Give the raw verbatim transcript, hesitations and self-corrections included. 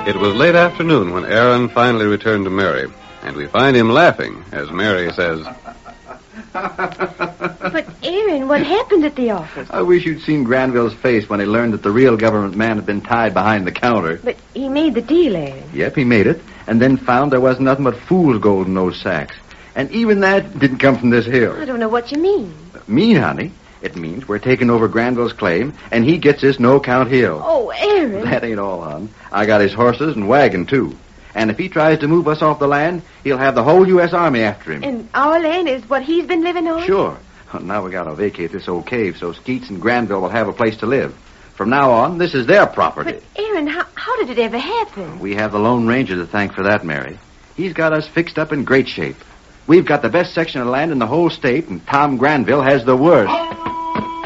It was late afternoon when Aaron finally returned to Mary, and we find him laughing as Mary says, But, Aaron, what happened at the office? I wish you'd seen Granville's face when he learned that the real government man had been tied behind the counter. But he made the deal, Aaron. Yep, he made it, and then found there wasn't nothing but fool's gold in those sacks. And even that didn't come from this hill. I don't know what you mean. Mean, honey? It means we're taking over Granville's claim, and he gets this no-count hill. Oh, Aaron. That ain't all, hon. I got his horses and wagon, too. And if he tries to move us off the land, he'll have the whole U S Army after him. And our land is what he's been living on? Sure. Well, now we gotta vacate this old cave so Skeets and Granville will have a place to live. From now on, this is their property. But, Aaron, how, how did it ever happen? We have the Lone Ranger to thank for that, Mary. He's got us fixed up in great shape. We've got the best section of land in the whole state, and Tom Granville has the worst.